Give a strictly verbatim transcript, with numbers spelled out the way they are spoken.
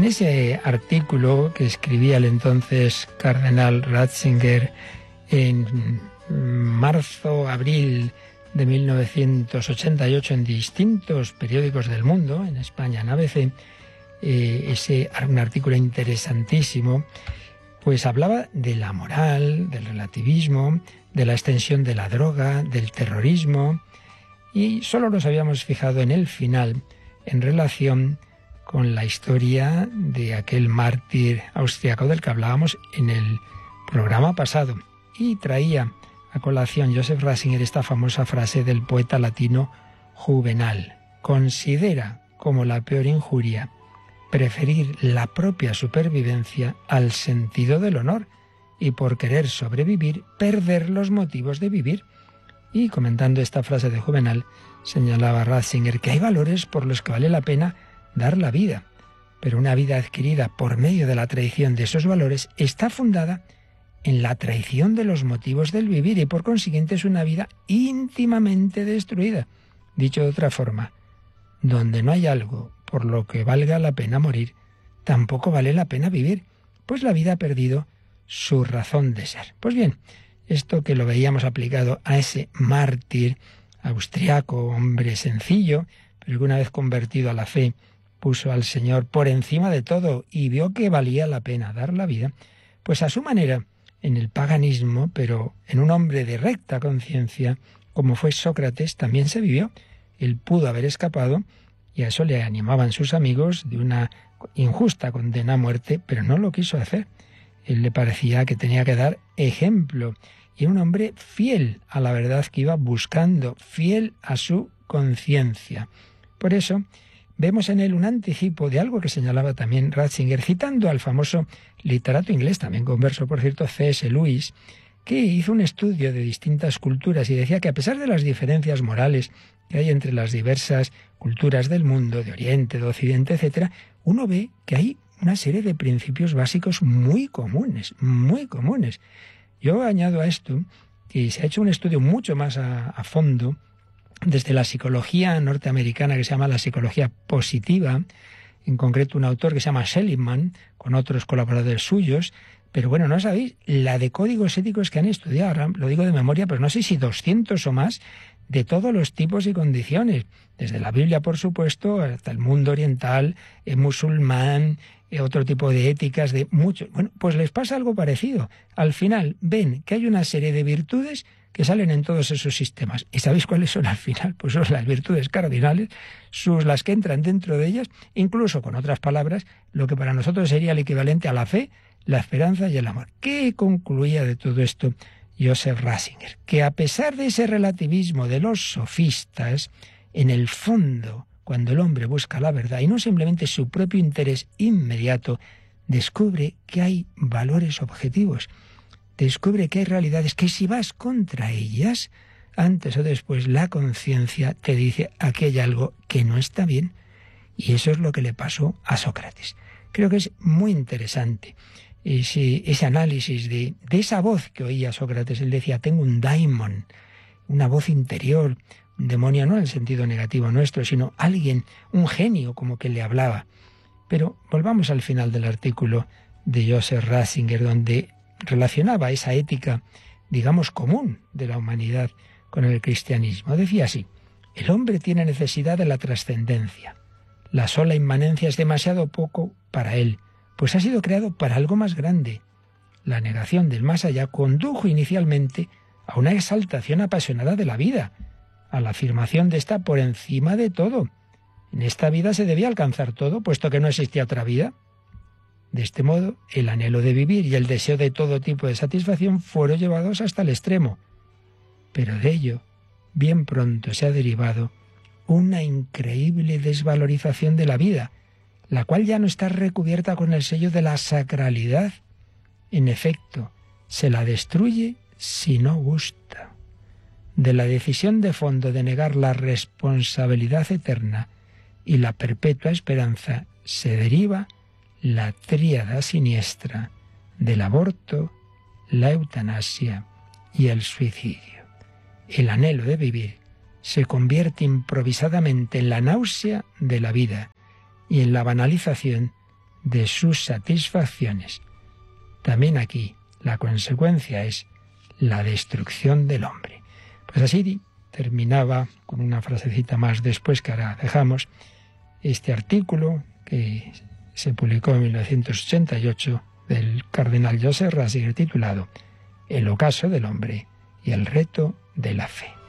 En ese artículo que escribía el entonces cardenal Ratzinger en marzo, abril de mil novecientos ochenta y ocho en distintos periódicos del mundo, en España en A B C, eh, ese un artículo interesantísimo, pues hablaba de la moral, del relativismo, de la extensión de la droga, del terrorismo, y solo nos habíamos fijado en el final en relación con la historia de aquel mártir austriaco del que hablábamos en el programa pasado. Y traía a colación Joseph Ratzinger esta famosa frase del poeta latino Juvenal: considera como la peor injuria preferir la propia supervivencia al sentido del honor y, por querer sobrevivir, perder los motivos de vivir. Y comentando esta frase de Juvenal, señalaba Ratzinger que hay valores por los que vale la pena dar la vida, pero una vida adquirida por medio de la traición de esos valores está fundada en la traición de los motivos del vivir y por consiguiente es una vida íntimamente destruida. Dicho de otra forma, donde no hay algo por lo que valga la pena morir, tampoco vale la pena vivir, pues la vida ha perdido su razón de ser. Pues bien, esto que lo veíamos aplicado a ese mártir austriaco, hombre sencillo, pero que una vez convertido a la fe puso al Señor por encima de todo y vio que valía la pena dar la vida, pues a su manera, en el paganismo, pero en un hombre de recta conciencia, como fue Sócrates, también se vivió. Él pudo haber escapado, y a eso le animaban sus amigos, de una injusta condena a muerte, pero no lo quiso hacer. Él le parecía que tenía que dar ejemplo, y un hombre fiel a la verdad que iba buscando, fiel a su conciencia. Por eso vemos en él un anticipo de algo que señalaba también Ratzinger, citando al famoso literato inglés, también converso, por cierto, C S Lewis, que hizo un estudio de distintas culturas y decía que a pesar de las diferencias morales que hay entre las diversas culturas del mundo, de Oriente, de Occidente, etcétera, uno ve que hay una serie de principios básicos muy comunes, muy comunes. Yo añado a esto que se ha hecho un estudio mucho más a, a fondo desde la psicología norteamericana, que se llama la psicología positiva, en concreto un autor que se llama Seligman, con otros colaboradores suyos. Pero bueno, no sabéis la de códigos éticos que han estudiado, ahora lo digo de memoria, pero no sé si doscientos o más, de todos los tipos y condiciones, desde la Biblia, por supuesto, hasta el mundo oriental, eh, musulmán, eh, otro tipo de éticas, de muchos. Bueno, pues les pasa algo parecido. Al final ven que hay una serie de virtudes que salen en todos esos sistemas. ¿Y sabéis cuáles son al final? Pues son las virtudes cardinales, sus, las que entran dentro de ellas, incluso con otras palabras, lo que para nosotros sería el equivalente a la fe, la esperanza y el amor. ¿Qué concluía de todo esto Joseph Ratzinger? Que a pesar de ese relativismo de los sofistas, en el fondo, cuando el hombre busca la verdad y no simplemente su propio interés inmediato, descubre que hay valores objetivos, descubre que hay realidades que si vas contra ellas, antes o después la conciencia te dice aquí hay algo que no está bien. Y eso es lo que le pasó a Sócrates. Creo que es muy interesante ese, ese análisis de, de esa voz que oía Sócrates. Él decía, tengo un daimon, una voz interior, un demonio no en el sentido negativo nuestro, sino alguien, un genio como que le hablaba. Pero volvamos al final del artículo de Joseph Ratzinger, donde relacionaba esa ética, digamos, común de la humanidad con el cristianismo. Decía así, el hombre tiene necesidad de la trascendencia. La sola inmanencia es demasiado poco para él, pues ha sido creado para algo más grande. La negación del más allá condujo inicialmente a una exaltación apasionada de la vida, a la afirmación de esta por encima de todo. En esta vida se debía alcanzar todo, puesto que no existía otra vida. De este modo, el anhelo de vivir y el deseo de todo tipo de satisfacción fueron llevados hasta el extremo. Pero de ello, bien pronto se ha derivado una increíble desvalorización de la vida, la cual ya no está recubierta con el sello de la sacralidad. En efecto, se la destruye si no gusta. De la decisión de fondo de negar la responsabilidad eterna y la perpetua esperanza se deriva la tríada siniestra del aborto, la eutanasia y el suicidio. El anhelo de vivir se convierte improvisadamente en la náusea de la vida y en la banalización de sus satisfacciones. También aquí la consecuencia es la destrucción del hombre. Pues así terminaba con una frasecita más después que ahora dejamos este artículo que se publicó en mil novecientos ochenta y ocho del cardenal Joseph Ratzinger titulado El ocaso del hombre y el reto de la fe.